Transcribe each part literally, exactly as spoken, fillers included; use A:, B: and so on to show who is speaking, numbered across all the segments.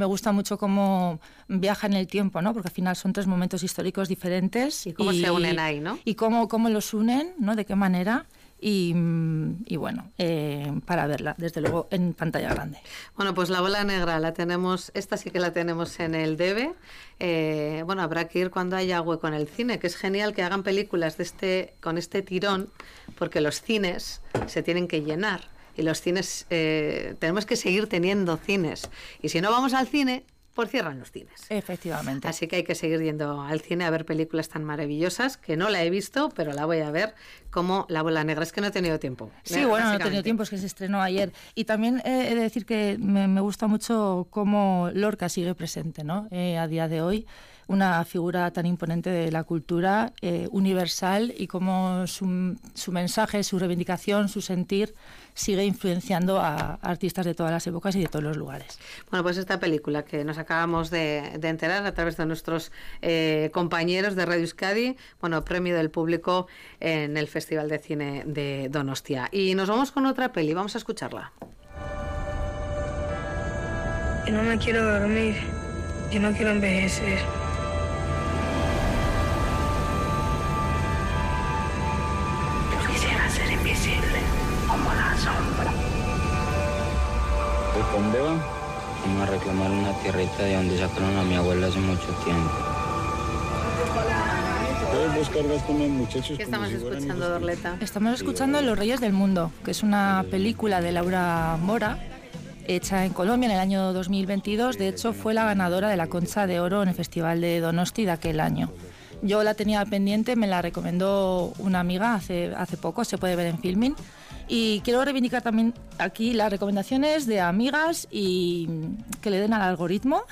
A: me gusta mucho cómo viaja en el tiempo, ¿no? Porque al final son tres momentos históricos diferentes.
B: Y cómo y, se unen ahí, ¿no?
A: Y cómo, cómo los unen, ¿no? De qué manera. Y, y bueno, eh, para verla, desde luego, en pantalla grande.
B: Bueno, pues La Bola Negra la tenemos, esta sí que la tenemos en el D V. Eh, bueno, habrá que ir cuando haya hueco en el cine, que es genial que hagan películas de este con este tirón, porque los cines se tienen que llenar. Y los cines, eh, tenemos que seguir teniendo cines. Y si no vamos al cine, pues cierran los cines.
A: Efectivamente.
B: Así que hay que seguir yendo al cine a ver películas tan maravillosas, que no la he visto, pero la voy a ver, como La Bola Negra. Es que no he tenido tiempo.
A: Sí, bueno, no he tenido tiempo, es que se estrenó ayer. Y también eh, he de decir que me, me gusta mucho cómo Lorca sigue presente, ¿no? Eh, a día de hoy, una figura tan imponente de la cultura eh, universal, y cómo su, su mensaje, su reivindicación, su sentir sigue influenciando a artistas de todas las épocas y de todos los lugares.
B: Bueno, pues esta película que nos acabamos de, de enterar a través de nuestros eh, compañeros de Radio Euskadi, bueno, premio del público en el Festival de Cine de Donostia. Y nos vamos con otra peli, vamos a escucharla.
C: Yo no me quiero dormir, yo no quiero envejecer. Yo quisiera ser invisible, como la sombra.
D: ¿De dónde van? Vamos a reclamar una tierrita de donde sacaron a mi abuela hace mucho tiempo.
B: ¿Qué estamos escuchando, Dorleta?
A: Estamos escuchando Los Reyes del Mundo, que es una película de Laura Mora, hecha en Colombia en el año dos mil veintidós. De hecho, fue la ganadora de la Concha de Oro en el Festival de Donosti de aquel año. Yo la tenía pendiente, me la recomendó una amiga hace, hace poco, se puede ver en Filmin. Y quiero reivindicar también aquí las recomendaciones de amigas y que le den al algoritmo.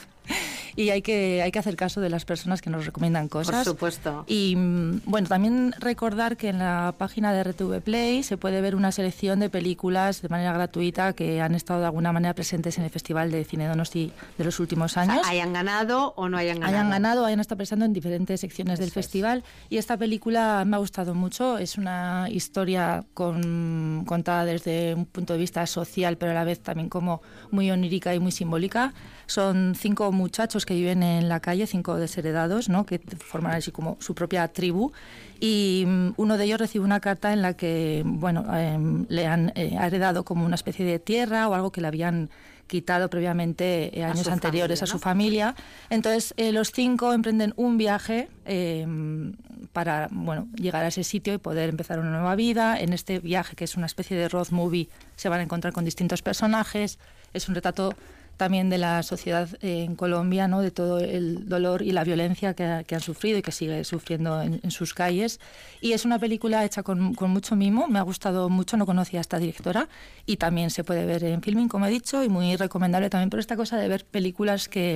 A: Y hay que, hay que hacer caso de las personas que nos recomiendan cosas.
B: Por supuesto.
A: Y bueno, también recordar que en la página de R T V Play se puede ver una selección de películas de manera gratuita que han estado de alguna manera presentes en el Festival de Cine Donosti de los últimos años.
B: O sea, hayan ganado o no hayan ganado.
A: Hayan ganado, hayan estado presentando en diferentes secciones Eso del festival. Es. Y esta película me ha gustado mucho. Es una historia con, contada desde un punto de vista social, pero a la vez también como muy onírica y muy simbólica. Son cinco muchachos que viven en la calle, cinco desheredados, ¿no? Que forman así como su propia tribu, y um, uno de ellos recibe una carta en la que, bueno, eh, le han eh, heredado como una especie de tierra o algo que le habían quitado previamente eh, años anteriores familia, ¿no? a su familia. Entonces eh, los cinco emprenden un viaje eh, para, bueno, llegar a ese sitio y poder empezar una nueva vida. En este viaje, que es una especie de road movie, se van a encontrar con distintos personajes. Es un retrato también de la sociedad eh, en Colombia, ¿no? De todo el dolor y la violencia que, que han sufrido y que sigue sufriendo en, en sus calles. Y es una película hecha con, con mucho mimo, me ha gustado mucho, no conocía a esta directora, y también se puede ver en Filmin, como he dicho, y muy recomendable también por esta cosa de ver películas que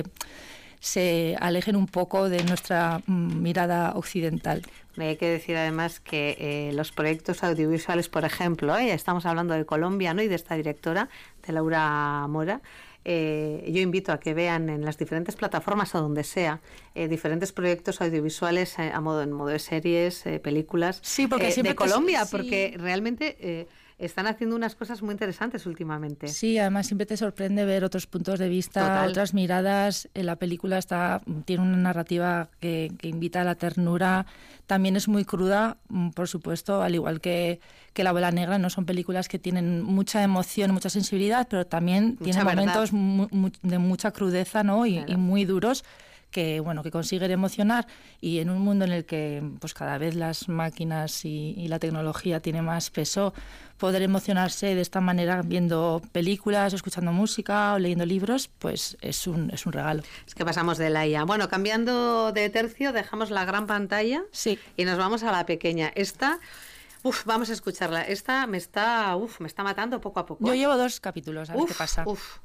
A: se alejen un poco de nuestra mm, mirada occidental.
B: Hay que decir además que eh, los proyectos audiovisuales, por ejemplo, eh, estamos hablando de Colombia, ¿no? Y de esta directora, de Laura Mora. Eh, yo invito a que vean en las diferentes plataformas o donde sea eh, diferentes proyectos audiovisuales eh, a modo, en modo de series, eh, películas
A: sí, porque
B: eh, de Colombia,
A: sí.
B: porque realmente eh, están haciendo unas cosas muy interesantes últimamente.
A: Sí, además siempre te sorprende ver otros puntos de vista,
B: Total.
A: Otras miradas. La película está tiene una narrativa que, que invita a la ternura. También es muy cruda, por supuesto, al igual que, que La Bola Negra. No son películas que tienen mucha emoción, mucha sensibilidad, pero también
B: mucha
A: tienen
B: verdad.
A: momentos mu, mu, de mucha crudeza, ¿no? Y,
B: claro.
A: y muy duros, que bueno, que consiguen emocionar. Y en un mundo en el que pues cada vez las máquinas y, y la tecnología tiene más peso, poder emocionarse de esta manera viendo películas, escuchando música o leyendo libros, pues es un, es un regalo.
B: Es que pasamos de la I A. Bueno, cambiando de tercio, dejamos la gran pantalla
A: sí.
B: y nos vamos a la pequeña. Esta, uf, vamos a escucharla. Esta me está, uf, me está matando poco a poco.
A: Yo llevo dos capítulos, a ver
B: uf,
A: qué pasa.
B: Uf.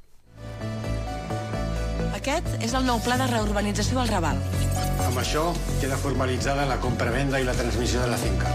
E: Aquest és el nou pla de reurbanització del Raval.
F: Amb això queda formalitzada la compra-venda i la transmissió de la finca.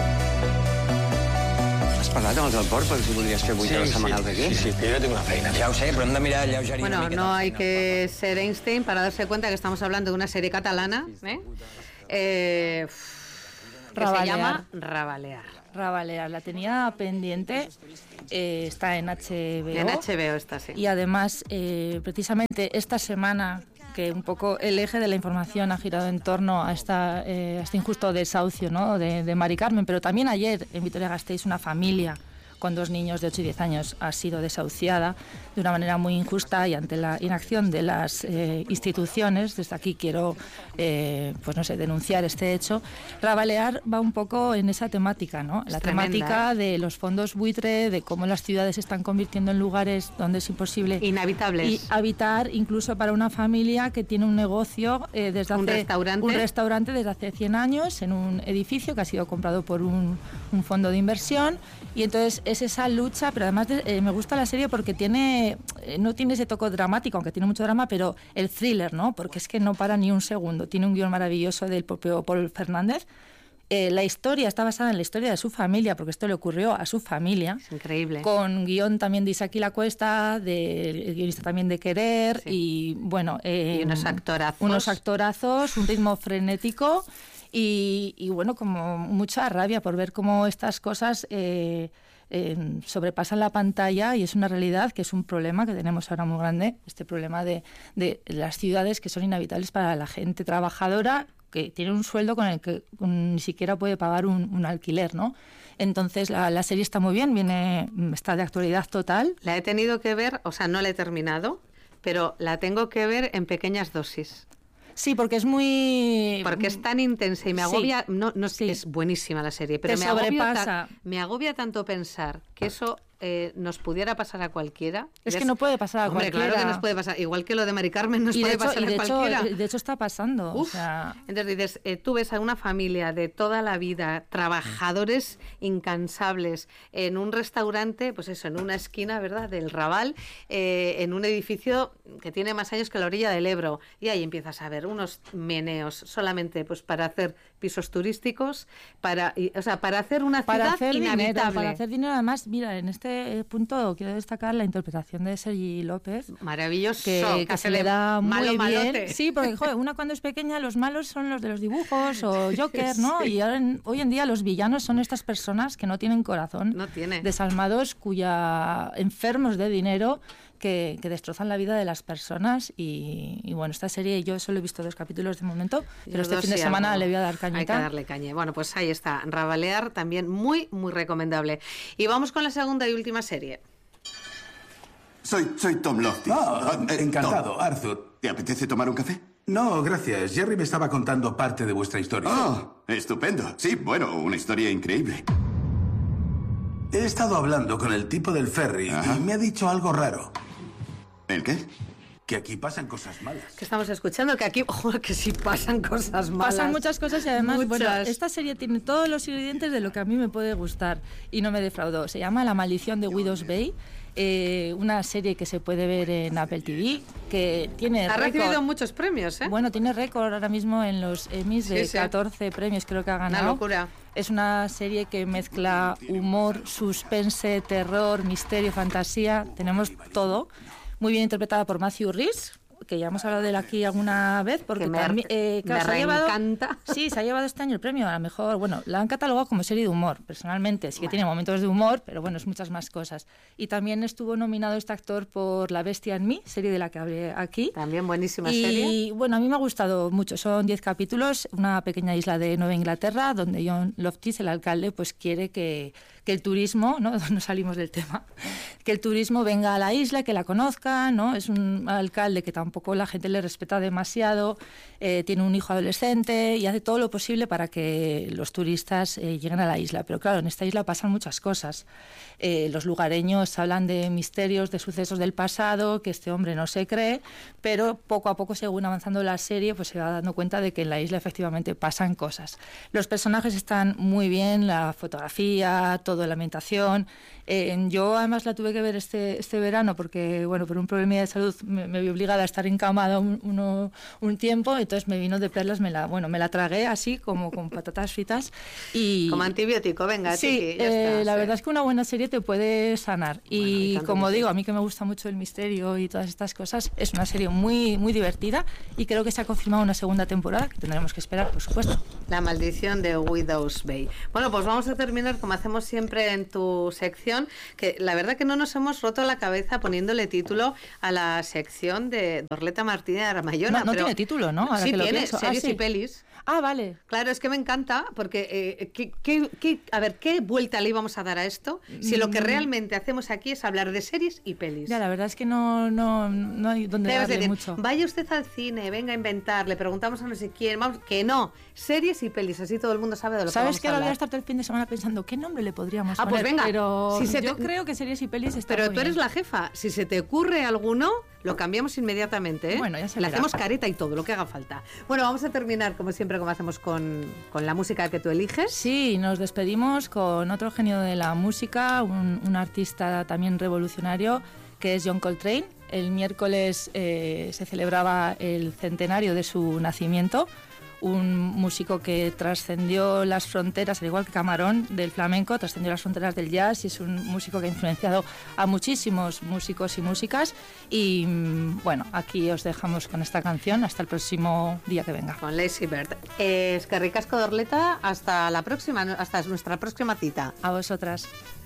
G: Has parlat amb els del port per si podries fer vuit hores setmanals aquí?
F: Sí, sí, que jo tengo una feina.
G: Ja ho sé, però hem de mirar lleugerir
B: bueno,
G: una mica.
B: No hay que ser Einstein para darse cuenta que estamos hablando de una serie catalana, ¿eh? Eh, que
A: Rabalear.
B: se llama Rabalear.
A: Rabalear, la tenía pendiente, eh, está en H B O.
B: En H B O está, sí.
A: Y además, eh, precisamente esta semana, que un poco el eje de la información ha girado en torno a, esta, eh, a este injusto desahucio, ¿no?, de, de Mari Carmen, pero también ayer en Vitoria-Gasteiz una familia con dos niños de ocho y diez años ha sido desahuciada de una manera muy injusta, y ante la inacción de las eh, instituciones, desde aquí quiero eh, pues no sé, denunciar este hecho. Rabalear va un poco en esa temática, ¿no? La
B: tremenda,
A: temática
B: ¿eh?
A: de los fondos buitre, de cómo las ciudades se están convirtiendo en lugares donde es imposible
B: inhabitables
A: y habitar, incluso para una familia que tiene un negocio eh, desde hace
B: un restaurante
A: un restaurante desde hace cien años en un edificio que ha sido comprado por un, un fondo de inversión. Y entonces es esa lucha, pero además de, eh, me gusta la serie porque tiene eh, no tiene ese toque dramático, aunque tiene mucho drama, pero el thriller, ¿no? Porque es que no para ni un segundo. Tiene un guión maravilloso del propio Paul Fernández. Eh, la historia está basada en la historia de su familia, porque esto le ocurrió a su familia.
B: Es increíble.
A: Con guión también de Isaki Lacuesta, del guionista también de Querer, sí. y bueno... Eh,
B: y unos actorazos.
A: Unos actorazos, un ritmo frenético... Y, y bueno, como mucha rabia por ver cómo estas cosas eh, eh, sobrepasan la pantalla, y es una realidad que es un problema que tenemos ahora muy grande, este problema de, de las ciudades que son inhabitables para la gente trabajadora, que tiene un sueldo con el que ni siquiera puede pagar un, un alquiler, ¿no? Entonces la, la serie está muy bien, viene está de actualidad total.
B: La he tenido que ver, o sea, no la he terminado, pero la tengo que ver en pequeñas dosis.
A: Sí, porque es muy...
B: Porque es tan intensa y me agobia...
A: Sí,
B: no, no
A: sí.
B: Es buenísima la serie, pero
A: Te
B: me agobia,
A: sobrepasa.
B: ta- me agobia tanto pensar que eso eh, nos pudiera pasar a cualquiera.
A: Es
B: ¿Ves?
A: que no puede pasar a
B: Hombre,
A: cualquiera.
B: claro que nos puede pasar. Igual que lo de Mari Carmen nos
A: y
B: puede
A: de hecho,
B: pasar
A: y de
B: a
A: hecho,
B: cualquiera.
A: De hecho está pasando.
B: Uf.
A: O sea...
B: Entonces dices, eh, tú ves a una familia de toda la vida, trabajadores incansables, en un restaurante, pues eso, en una esquina, ¿verdad?, del Raval, eh, en un edificio que tiene más años que la orilla del Ebro. Y ahí empiezas a ver unos meneos solamente pues para hacer pisos turísticos, para, y, o sea, para hacer una
A: para
B: ciudad
A: hacer
B: inhabitable.
A: Dinero, para hacer dinero, además, mira, en este punto quiero destacar la interpretación de Sergi López.
B: Maravilloso.
A: Que, que, que se le da muy
B: malo,
A: bien.
B: Malote.
A: Sí, porque joder, una cuando es pequeña los malos son los de los dibujos o Joker, ¿no?
B: Sí.
A: Y ahora en, hoy en día los villanos son estas personas que no tienen corazón,
B: no tiene.
A: desalmados, cuya enfermos de dinero que, que destrozan la vida de las personas. Y, y bueno, esta serie yo solo he visto dos capítulos de momento, pero este fin de semana le voy a dar cañita.
B: Hay que darle caña. Bueno, pues ahí está, Rabalear, también muy, muy recomendable. Y vamos con la segunda y última serie.
H: Soy, soy Tom Lofty.
I: Ah, eh, encantado,
H: Tom.
I: Arthur.
H: ¿Te apetece tomar un café?
I: No, gracias. Jerry me estaba contando parte de vuestra historia.
H: Oh, estupendo. Sí, bueno, una historia increíble.
I: He estado hablando con el tipo del ferry. Ajá. Y me ha dicho algo raro.
H: ¿El qué?
I: Que aquí pasan cosas malas.
B: Que estamos escuchando que aquí, joder, que sí pasan cosas malas.
A: Pasan muchas cosas y además,
B: muchas.
A: bueno, esta serie tiene todos los ingredientes de lo que a mí me puede gustar y no me defraudó. Se llama La maldición de Widows Bay. Eh, una serie que se puede ver en Apple T V, que tiene
B: ha
A: récord.
B: recibido muchos premios, ¿eh?
A: Bueno, tiene récord ahora mismo en los Emmys de sí, sí. catorce premios, creo que ha ganado.
B: Una locura.
A: Es una serie que mezcla humor, suspense, terror, misterio, fantasía. Tenemos todo. Muy bien interpretada por Matthew Rhys, que ya hemos hablado de él aquí alguna vez, porque
B: me,
A: también eh, claro,
B: me
A: se ha llevado,
B: encanta.
A: Sí, se ha llevado este año el premio, a lo mejor, bueno, la han catalogado como serie de humor, personalmente, sí que bueno. tiene momentos de humor, pero bueno, es muchas más cosas. Y también estuvo nominado este actor por La bestia en mí, serie de la que hablé aquí.
B: También buenísima
A: y,
B: serie.
A: Y bueno, a mí me ha gustado mucho, son diez capítulos, una pequeña isla de Nueva Inglaterra, donde John Loftis, el alcalde, pues quiere que, que el turismo, ¿no? No salimos del tema, que el turismo venga a la isla, que la conozca, ¿no? Es un alcalde que tampoco la gente le respeta demasiado, eh, tiene un hijo adolescente y hace todo lo posible para que los turistas eh, lleguen a la isla. Pero claro, en esta isla pasan muchas cosas. Eh, los lugareños hablan de misterios, de sucesos del pasado, que este hombre no se cree, pero poco a poco, según avanzando la serie, pues se va dando cuenta de que en la isla efectivamente pasan cosas. Los personajes están muy bien, la fotografía, toda la ambientación. Eh, yo además la tuve que ver este, este verano porque, bueno, por un problema de salud me, me vi obligada a estar encamada un, uno, un tiempo, entonces me vino de perlas, me la, bueno, me la tragué así como con patatas fritas y...
B: Como antibiótico, venga,
A: sí,
B: chiqui, ya
A: eh,
B: está,
A: la
B: sí.
A: verdad es que una buena serie te puede sanar y,
B: bueno, y
A: como digo, a mí que me gusta mucho el misterio y todas estas cosas, es una serie muy, muy divertida y creo que se ha confirmado una segunda temporada que tendremos que esperar, por supuesto.
B: La maldición de Widow's Bay. Bueno, pues vamos a terminar como hacemos siempre en tu sección, que la verdad que no nos hemos roto la cabeza poniéndole título a la sección de Dorleta Martínez de Aramayona.
A: No, no
B: pero
A: tiene título, ¿no? Ahora
B: sí
A: que lo
B: tiene,
A: pienso.
B: series
A: ah, sí.
B: y pelis.
A: Ah, vale.
B: Claro, es que me encanta porque, eh, ¿qué, qué, qué, a ver, ¿qué vuelta le íbamos a dar a esto si lo que realmente hacemos aquí es hablar de series y pelis?
A: Ya, la verdad es que no, no, no hay donde
B: Debes
A: darle
B: decir,
A: mucho.
B: vaya usted al cine, venga a inventar, le preguntamos a no sé quién, vamos, que no, series y pelis, así todo el mundo sabe de lo que vamos
A: ¿Sabes que
B: a
A: ahora voy a
B: hablar.
A: estar todo el fin de semana pensando qué nombre le podríamos
B: Ah,
A: poner?
B: pues venga,
A: pero
B: si se
A: yo
B: te-
A: creo que series y pelis está
B: Pero
A: muy
B: tú eres
A: bien.
B: la jefa, si se te ocurre alguno, lo cambiamos inmediatamente, ¿eh?
A: Bueno, ya se
B: Le
A: verá.
B: hacemos careta y todo, lo que haga falta. Bueno, vamos a terminar, como siempre, como hacemos con, con la música que tú eliges.
A: Sí, nos despedimos con otro genio de la música, un, un artista también revolucionario, que es John Coltrane. El miércoles eh, se celebraba el centenario de su nacimiento, un músico que trascendió las fronteras, al igual que Camarón, del flamenco, trascendió las fronteras del jazz y es un músico que ha influenciado a muchísimos músicos y músicas. Y mm, bueno, aquí os dejamos con esta canción hasta el próximo día que venga.
B: Con Lazy Bird. Eh, es que ricasco, Dorleta, hasta la próxima, hasta nuestra próxima cita.
A: A vosotras.